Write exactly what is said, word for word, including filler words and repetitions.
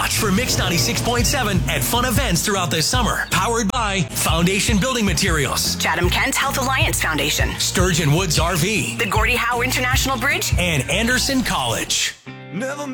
Watch for Mix ninety-six point seven at fun events throughout the summer. Powered by Foundation Building Materials, Chatham-Kent Health Alliance Foundation, Sturgeon Woods R V, the Gordie Howe International Bridge, and Anderson College. Never